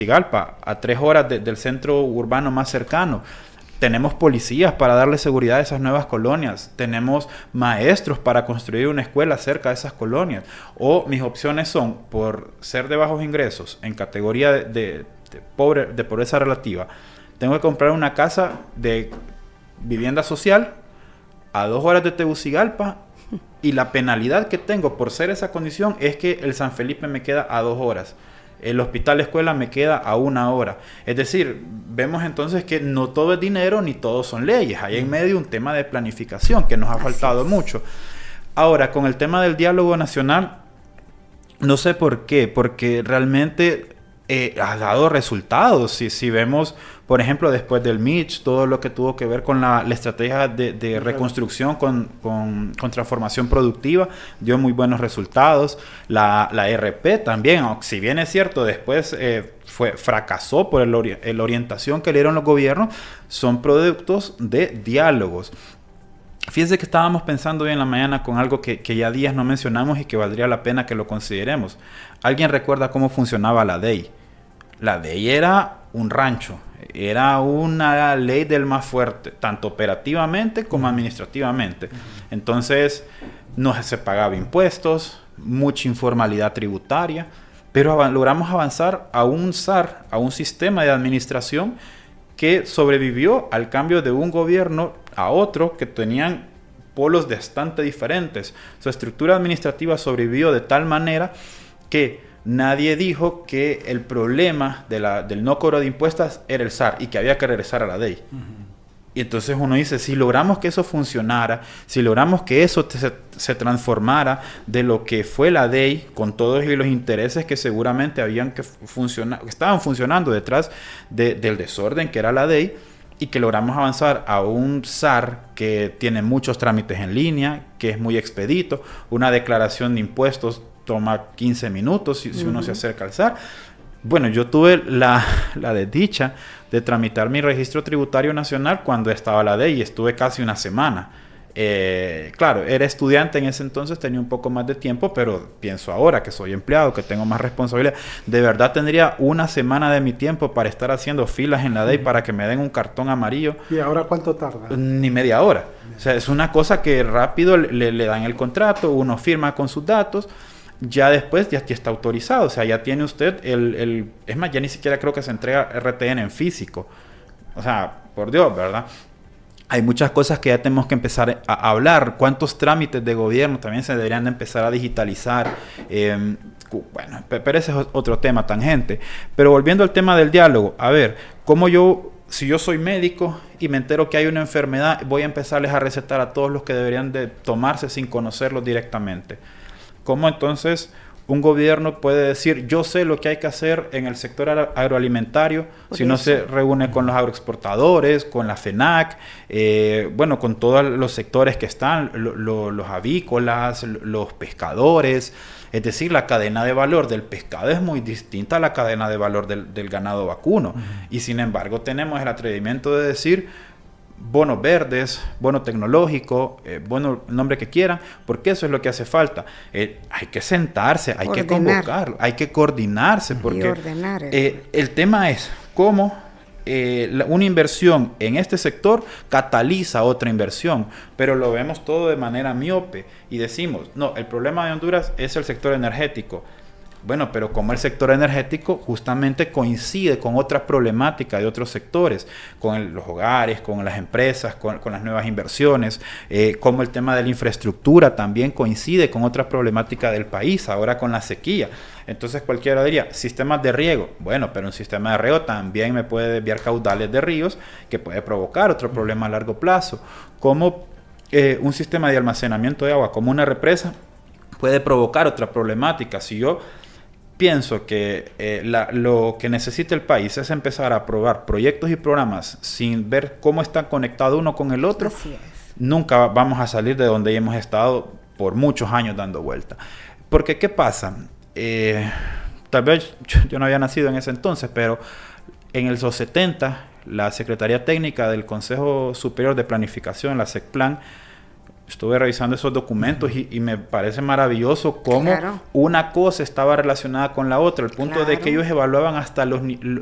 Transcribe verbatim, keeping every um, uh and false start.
Tegucigalpa, a tres horas de, del centro urbano más cercano. Tenemos policías para darle seguridad a esas nuevas colonias. Tenemos maestros para construir una escuela cerca de esas colonias. O mis opciones son, por ser de bajos ingresos, en categoría de, de, de, pobre, de pobreza relativa, tengo que comprar una casa de vivienda social a dos horas de Tegucigalpa y la penalidad que tengo por ser esa condición es que el San Felipe me queda a dos horas. El hospital escuela me queda a una hora. Es decir, vemos entonces que no todo es dinero ni todo son leyes. Hay en medio un tema de planificación que nos ha faltado mucho. Ahora, con el tema del diálogo nacional, no sé por qué, porque realmente eh, ha dado resultados. Si, si vemos, por ejemplo, después del Mitch, todo lo que tuvo que ver con la, la estrategia de, de reconstrucción con, con, con transformación productiva, dio muy buenos resultados. La, la R P también, si bien es cierto, después eh, fue, fracasó por el ori la orientación que le dieron los gobiernos, son productos de diálogos. Fíjense que estábamos pensando hoy en la mañana con algo que, que ya días no mencionamos y que valdría la pena que lo consideremos. ¿Alguien recuerda cómo funcionaba la D E I? La D E I era un rancho, era una ley del más fuerte, tanto operativamente como administrativamente. Entonces, no se pagaba impuestos, mucha informalidad tributaria, pero av- logramos avanzar a un S A R, a un sistema de administración que sobrevivió al cambio de un gobierno a otro que tenían polos bastante diferentes. Su estructura administrativa sobrevivió de tal manera que nadie dijo que el problema de la, del no cobro de impuestos era el S A R y que había que regresar a la D E I. Uh-huh. Y entonces uno dice, si logramos que eso funcionara, si logramos que eso te, se, se transformara de lo que fue la D E I, con todos los intereses que seguramente habían que funcionar, estaban funcionando detrás de, del desorden que era la D E I, y que logramos avanzar a un S A R que tiene muchos trámites en línea, que es muy expedito, una declaración de impuestos toma quince minutos si, uh-huh. si uno se acerca al S A R. Bueno, yo tuve la, la desdicha de tramitar mi registro tributario nacional cuando estaba la D E I y estuve casi una semana. Eh, claro, era estudiante en ese entonces, tenía un poco más de tiempo, pero pienso ahora que soy empleado, que tengo más responsabilidad, de verdad tendría una semana de mi tiempo para estar haciendo filas en la D E I uh-huh. para que me den un cartón amarillo. ¿Y ahora cuánto tarda? Ni media hora. O sea, es una cosa que rápido le, le dan el contrato, uno firma con sus datos, ya después ya está autorizado, o sea, ya tiene usted el, el... Es más, ya ni siquiera creo que se entrega R T N en físico. O sea, por Dios, ¿verdad? Hay muchas cosas que ya tenemos que empezar a hablar. ¿Cuántos trámites de gobierno también se deberían de empezar a digitalizar? Eh, bueno, pero ese es otro tema tangente. Pero volviendo al tema del diálogo, a ver, ¿cómo yo... Si yo soy médico y me entero que hay una enfermedad, voy a empezarles a recetar a todos los que deberían de tomarse sin conocerlos directamente? ¿Cómo entonces un gobierno puede decir, yo sé lo que hay que hacer en el sector agroalimentario, Por si eso. no se reúne con los agroexportadores, con la FENAC, eh, bueno, con todos los sectores que están, lo, lo, los avícolas, los pescadores? Es decir, la cadena de valor del pescado es muy distinta a la cadena de valor del, del ganado vacuno. Uh-huh. Y sin embargo tenemos el atrevimiento de decir, bonos verdes, bono tecnológico, eh, bono, el nombre que quieran, porque eso es lo que hace falta. Eh, hay que sentarse, hay ordenar. que convocarlo, hay que coordinarse, porque ordenar eh, el tema es cómo eh, la, una inversión en este sector cataliza otra inversión, pero lo vemos todo de manera miope y decimos, no, el problema de Honduras es el sector energético. Bueno, pero como el sector energético justamente coincide con otras problemáticas de otros sectores, con el, los hogares, con las empresas, con, con las nuevas inversiones, eh, como el tema de la infraestructura también coincide con otras problemáticas del país, ahora con la sequía. Entonces cualquiera diría, sistemas de riego, bueno, pero un sistema de riego también me puede desviar caudales de ríos que puede provocar otro problema a largo plazo, como eh, un sistema de almacenamiento de agua, como una represa, puede provocar otra problemática. Si yo pienso que eh, la, lo que necesita el país es empezar a aprobar proyectos y programas sin ver cómo están conectados uno con el otro, nunca vamos a salir de donde hemos estado por muchos años dando vuelta. Porque, ¿qué pasa? Eh, tal vez yo, yo no había nacido en ese entonces, pero en el los setenta, la Secretaría Técnica del Consejo Superior de Planificación, la SECPLAN, Estuve revisando esos documentos y, y me parece maravilloso cómo Claro. una cosa estaba relacionada con la otra, al punto Claro. de que ellos evaluaban hasta los,